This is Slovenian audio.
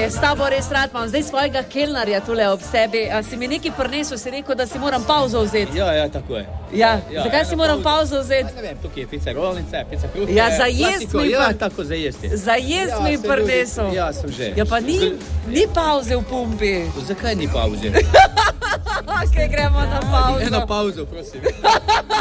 s tabo res rad imam. Zdaj svojega kelnarja tule ob sebi. A si mi nekaj prinesel, si rekel, da si moram pauzo vzeti. Ja, tako je. Ja, zakaj si moram pauzo vzeti? Ne vem, tukaj je pica rolnice, pica kruhe. Ja, za jest mi Ja, tako za jesti. Za jest mi prinesel. Ja, sem že. Ja, pa ni pauze v pumpi. Zakaj ni pauze? Ok, gremo na pauzo. Eno pauzo, prosim.